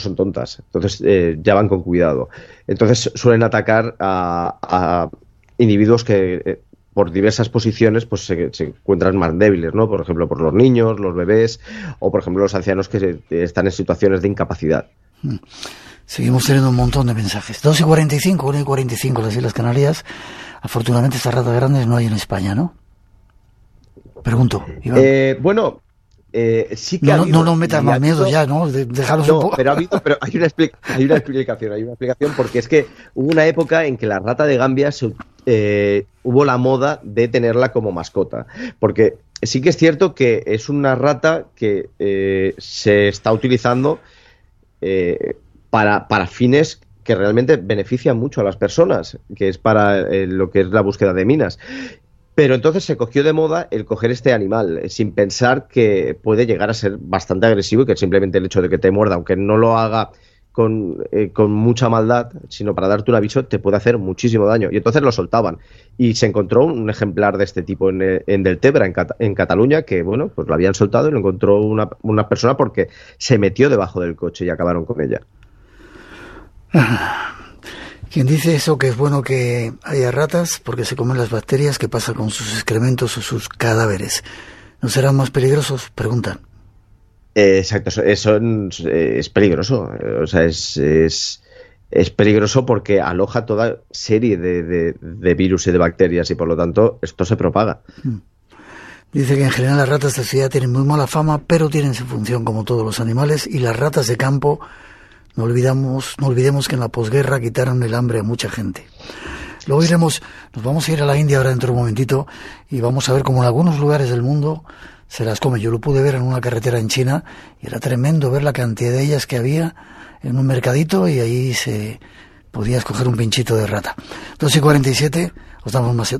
son tontas, entonces ya van con cuidado. Entonces suelen atacar a individuos que por diversas posiciones pues se encuentran más débiles, ¿no? Por ejemplo, por los niños, los bebés o, por ejemplo, los ancianos que están en situaciones de incapacidad. Seguimos teniendo un montón de mensajes. 2:45, 1:45 las Islas Canarias. Afortunadamente estas ratas grandes no hay en España, ¿no? Pregunto, Iván. Sí que no nos metas más miedo ya, ¿no? Dejaros un poco. Pero hay una explicación, porque es que hubo una época en que la rata de Gambia hubo la moda de tenerla como mascota, porque sí que es cierto que es una rata que se está utilizando para fines que realmente benefician mucho a las personas, que es para lo que es la búsqueda de minas. Pero entonces se cogió de moda el coger este animal, sin pensar que puede llegar a ser bastante agresivo y que simplemente el hecho de que te muerda, aunque no lo haga con mucha maldad, sino para darte un aviso, te puede hacer muchísimo daño. Y entonces lo soltaban. Y se encontró un ejemplar de este tipo en Deltebre, en Cataluña, que bueno, pues lo habían soltado y lo encontró una persona porque se metió debajo del coche y acabaron con ella. Quien dice eso, que es bueno que haya ratas porque se comen las bacterias, ¿qué pasa con sus excrementos o sus cadáveres? ¿No serán más peligrosos? Preguntan. Exacto, eso es peligroso. O sea, es peligroso porque aloja toda serie de virus y de bacterias y por lo tanto esto se propaga. Dice que en general las ratas de ciudad tienen muy mala fama, pero tienen su función como todos los animales, y las ratas de campo, no olvidemos que en la posguerra quitaron el hambre a mucha gente. Luego nos vamos a ir a la India ahora dentro de un momentito y vamos a ver cómo en algunos lugares del mundo se las come. Yo lo pude ver en una carretera en China y era tremendo ver la cantidad de ellas que había en un mercadito y ahí se podía escoger un pinchito de rata. 2:47, os damos